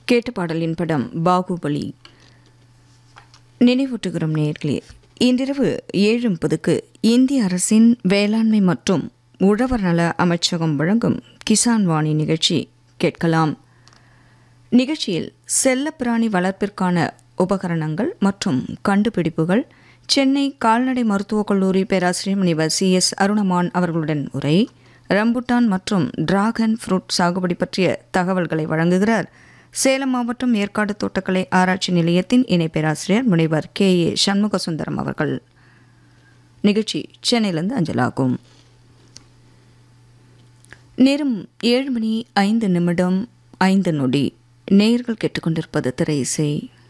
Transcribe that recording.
கேட்ட பாடலின் படம் பாகுபலி. நினைவூட்டுகிறோம் நேயர்களே, இன்றிரவு 7:30க்கு இந்திய அரசின் வேளாண்மை மற்றும் உழவர் நல அமைச்சகம் வழங்கும் கிசான் வாணி நிகழ்ச்சி கேட்கலாம். நிகழ்ச்சியில் செல்லப்பிராணி வளர்ப்பிற்கான உபகரணங்கள் மற்றும் கண்டுபிடிப்புகள், சென்னை கால்நடை மருத்துவக் கல்லூரி பேராசிரியர் முனைவர் CS அருணமான் அவர்களுடன் உரை, ரம்புட்டான் மற்றும் டிராகன் ஃப்ரூட் சாகுபடி பற்றிய தகவல்களை வழங்குகிறார் சேலம் மாவட்டம் ஏற்காடு தோட்டக்கலை ஆராய்ச்சி நிலையத்தின் இணை பேராசிரியர் முனைவர் KA சண்முகசுந்தரம் அவர்கள். நிகழ்ச்சி சென்னையிலிருந்து அஞ்சலாகும். நேரம் 7:05 நேயர்கள் கேட்டுக்கொண்டிருப்பது திரை இசை.